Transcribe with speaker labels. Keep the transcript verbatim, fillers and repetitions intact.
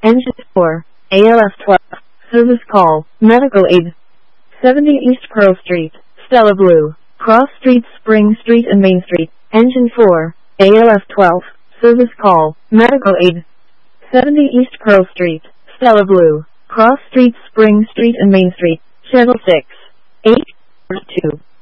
Speaker 1: Engine four, A L F twelve, service call, medical aid. seventy East Pearl Street, Stella Blue, Cross Street, Spring Street and Main Street. Engine four, A L F twelve, service call, medical aid. seventy East Pearl Street, Stella Blue, Cross Street, Spring Street and Main Street. Channel six, eight, two.